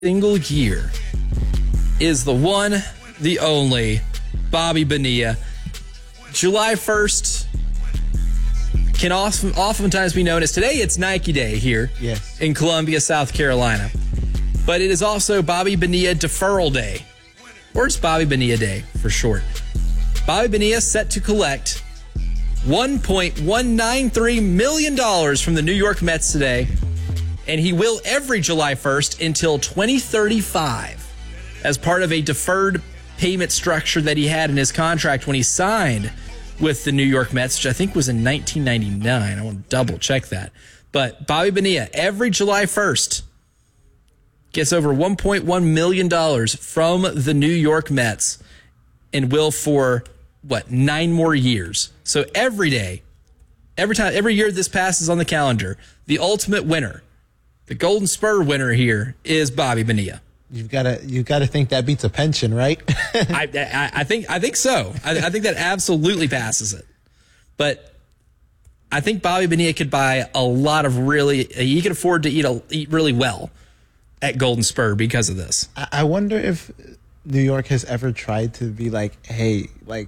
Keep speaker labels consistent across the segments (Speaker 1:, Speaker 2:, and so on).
Speaker 1: single year is the one, the only, Bobby Bonilla. July 1st can oftentimes be known as, today it's Nike Day here in Columbia, South Carolina. But it is also Bobby Bonilla Deferral Day, or it's Bobby Bonilla Day for short. Bobby Bonilla set to collect $1.193 million from the New York Mets today, and he will every July 1st until 2035 as part of a deferred payment structure that he had in his contract when he signed with the New York Mets, which I think was in 1999. I want to double check that. But Bobby Bonilla, every July 1st, gets over $1.1 million from the New York Mets and will for, 9 more years. So every day, every year this passes on the calendar, the ultimate winner, the Golden Spur winner here is Bobby Bonilla.
Speaker 2: You've got to think that beats a pension, right?
Speaker 1: I think so. I think that absolutely passes it. But I think Bobby Bonilla could buy a lot of he could afford to eat really well at Golden Spur because of this.
Speaker 2: I wonder if New York has ever tried to be like, hey,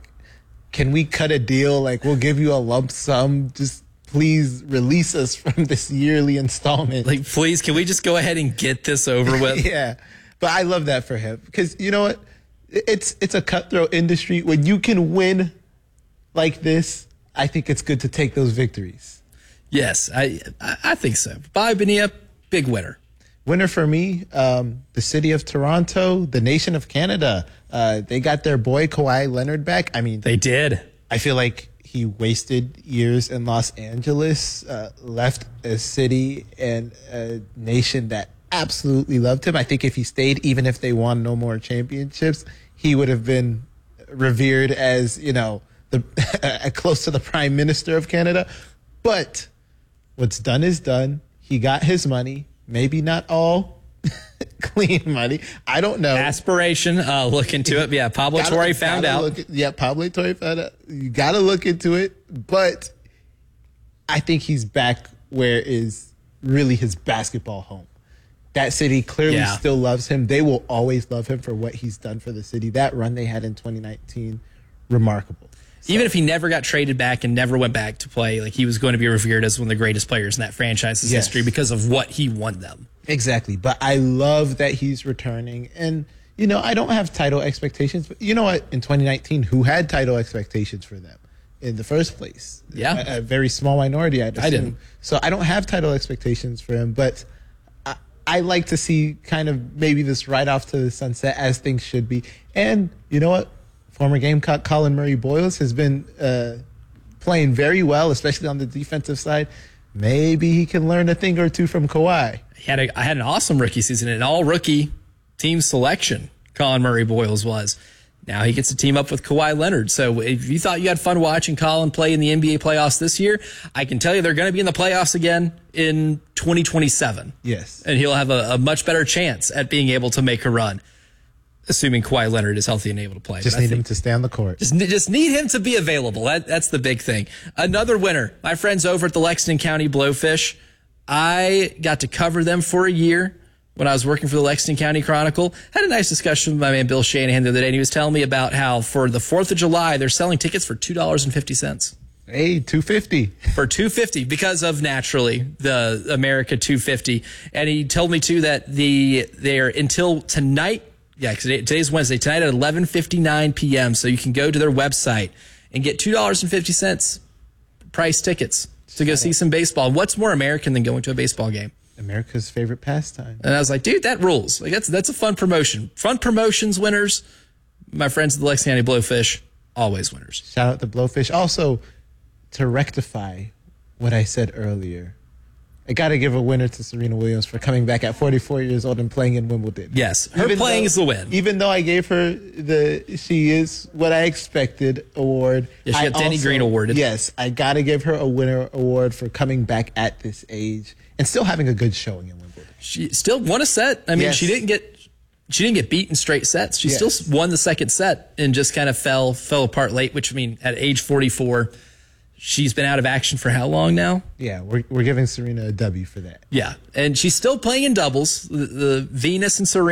Speaker 2: can we cut a deal? We'll give you a lump sum. Just please release us from this yearly installment.
Speaker 1: Please, can we just go ahead and get this over with?
Speaker 2: Yeah. But I love that for him because you know what? It's a cutthroat industry. When you can win like this, I think it's good to take those victories.
Speaker 1: Yes, I think so. Bobby Bonilla, big winner.
Speaker 2: Winner for me, the city of Toronto, the nation of Canada. They got their boy Kawhi Leonard back. I mean,
Speaker 1: they did.
Speaker 2: I feel like he wasted years in Los Angeles, left a city and a nation that absolutely loved him. I think if he stayed, even if they won no more championships, he would have been revered as, close to the Prime Minister of Canada. But what's done is done. He got his money. Maybe not all clean money. I don't know.
Speaker 1: Aspiration. Look into it. Yeah, Pablo Torre found out.
Speaker 2: Pablo Torre found out. You got to look into it. But I think he's back where is really his basketball home. That city clearly still loves him. They will always love him for what he's done for the city. That run they had in 2019, remarkable. So,
Speaker 1: even if he never got traded back and never went back to play, he was going to be revered as one of the greatest players in that franchise's history because of what he won them.
Speaker 2: Exactly. But I love that he's returning. And, I don't have title expectations. But you know what? In 2019, who had title expectations for them in the first place?
Speaker 1: Yeah.
Speaker 2: A very small minority, I'd assume.
Speaker 1: I didn't.
Speaker 2: So I don't have title expectations for him. But I like to see kind of maybe this right off to the sunset as things should be. And you know what? Former Gamecock Colin Murray Boyles has been playing very well, especially on the defensive side. Maybe he can learn a thing or two from Kawhi.
Speaker 1: I had an awesome rookie season, an all-rookie team selection, Colin Murray Boyles was. Now he gets to team up with Kawhi Leonard. So if you thought you had fun watching Colin play in the NBA playoffs this year, I can tell you they're going to be in the playoffs again in 2027.
Speaker 2: Yes.
Speaker 1: And he'll have a much better chance at being able to make a run, assuming Kawhi Leonard is healthy and able to play.
Speaker 2: Just need him to stay on the court.
Speaker 1: Just need him to be available. That's the big thing. Another winner, my friends over at the Lexington County Blowfish. I got to cover them for a year when I was working for the Lexington County Chronicle. Had a nice discussion with my man Bill Shanahan the other day, and he was telling me about how for the 4th of July, they're selling tickets for $2.50.
Speaker 2: Hey, $2.50.
Speaker 1: For $2.50 because of, naturally, the America 250. And he told me, too, that they're until tonight. Yeah, because today's Wednesday. Tonight at 11:59 p.m. So you can go to their website and get $2.50 price tickets to go see some baseball. What's more American than going to a baseball game?
Speaker 2: America's favorite pastime.
Speaker 1: And I was like, dude, that rules. That's a fun promotion. Fun promotions winners. My friends at the Lexington County Blowfish, always winners.
Speaker 2: Shout out to Blowfish. Also, to rectify what I said earlier, I got to give a winner to Serena Williams for coming back at 44 years old and playing in Wimbledon.
Speaker 1: Yes, her playing is the win.
Speaker 2: Even though I gave her She Is What I Expected award.
Speaker 1: Yeah, she got Denny Green awarded.
Speaker 2: Yes, I got to give her a winner award for coming back at this age and still having a good showing in Wimbledon.
Speaker 1: She still won a set. I mean, she didn't get beat in straight sets. She still won the second set and just kind of fell apart late, which, I mean, at age 44, She's been out of action for how long now?
Speaker 2: Yeah, we're giving Serena a W for that.
Speaker 1: Yeah, and she's still playing in doubles. The Venus and Serena